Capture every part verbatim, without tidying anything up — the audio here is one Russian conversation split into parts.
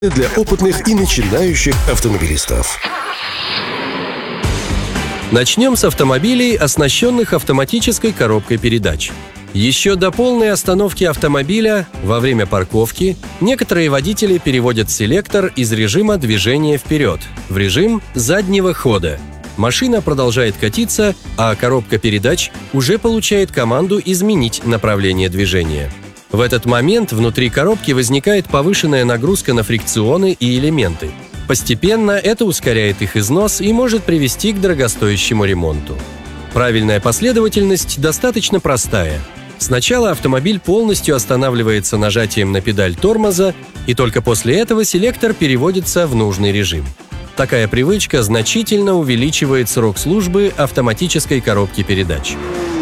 для опытных и начинающих автомобилистов. Начнем с автомобилей, оснащенных автоматической коробкой передач. Еще до полной остановки автомобиля во время парковки некоторые водители переводят селектор из режима движения вперед в режим заднего хода. Машина продолжает катиться, а коробка передач уже получает команду изменить направление движения. В этот момент внутри коробки возникает повышенная нагрузка на фрикционы и элементы. Постепенно это ускоряет их износ и может привести к дорогостоящему ремонту. Правильная последовательность достаточно простая. Сначала автомобиль полностью останавливается нажатием на педаль тормоза, и только после этого селектор переводится в нужный режим. Такая привычка значительно увеличивает срок службы автоматической коробки передач.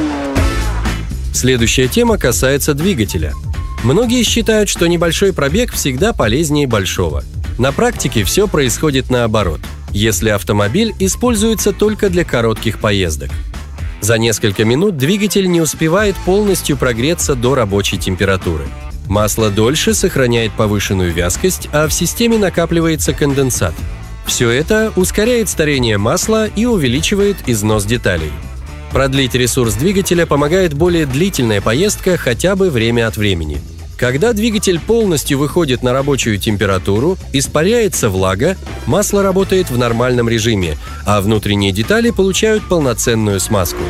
Следующая тема касается двигателя. Многие считают, что небольшой пробег всегда полезнее большого. На практике все происходит наоборот, если автомобиль используется только для коротких поездок. За несколько минут двигатель не успевает полностью прогреться до рабочей температуры. Масло дольше сохраняет повышенную вязкость, а в системе накапливается конденсат. Все это ускоряет старение масла и увеличивает износ деталей. Продлить ресурс двигателя помогает более длительная поездка хотя бы время от времени. Когда двигатель полностью выходит на рабочую температуру, испаряется влага, масло работает в нормальном режиме, а внутренние детали получают полноценную смазку.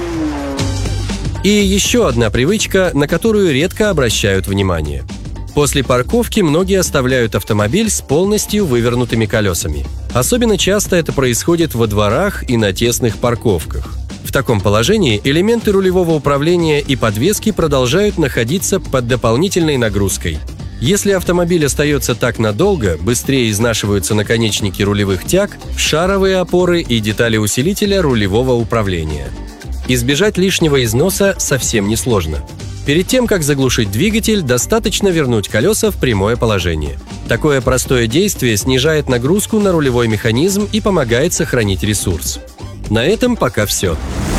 И еще одна привычка, на которую редко обращают внимание. После парковки многие оставляют автомобиль с полностью вывернутыми колесами. Особенно часто это происходит во дворах и на тесных парковках. В таком положении элементы рулевого управления и подвески продолжают находиться под дополнительной нагрузкой. Если автомобиль остается так надолго, быстрее изнашиваются наконечники рулевых тяг, шаровые опоры и детали усилителя рулевого управления. Избежать лишнего износа совсем несложно. Перед тем, как заглушить двигатель, достаточно вернуть колеса в прямое положение. Такое простое действие снижает нагрузку на рулевой механизм и помогает сохранить ресурс. На этом пока все.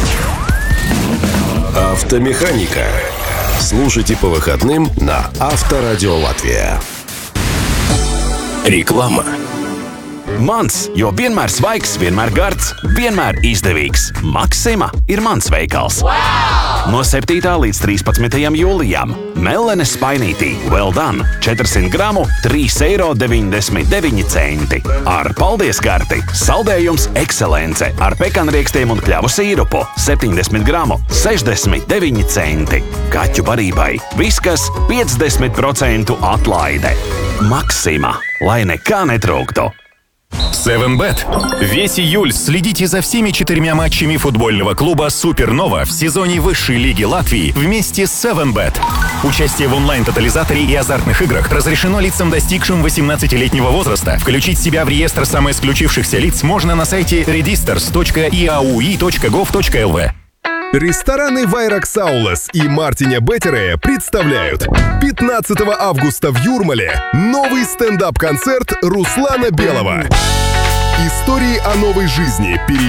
Автомеханика. Слушайте по выходным на Авторадио Латвия. Реклама. Mans, jo vienmēr svaigs, vienmēr gards, vienmēr izdevīgs. Maksima ir mans veikals. Wow! No septītā līdz trīspadsmitajam jūlijam Mellenes spainītī Well Done četrsimt gramu trīs eiro deviņdesmit deviņi centi. Ar paldies karti saldējums Ekscelence ar pekanriekstiem un kļavu sīrupu septiņdesmit gramu sešdesmit deviņi centi. Kaķu barībai Viskas piecdesmit procentu atlaide. Maksima, lai nekā netrūktu. севен бет. Весь июль следите за всеми четырьмя матчами футбольного клуба «Супернова» в сезоне высшей лиги Латвии вместе с севен бет. Участие в онлайн-тотализаторе и азартных играх разрешено лицам, достигшим восемнадцатилетнего возраста. Включить себя в реестр самоисключившихся лиц можно на сайте редистерс точка и а у и точка гов точка эл ви. Рестораны Вайракс Аулас и Мартиня Беттере представляют пятнадцатого августа в Юрмале новый стендап-концерт Руслана Белого. Истории о новой жизни.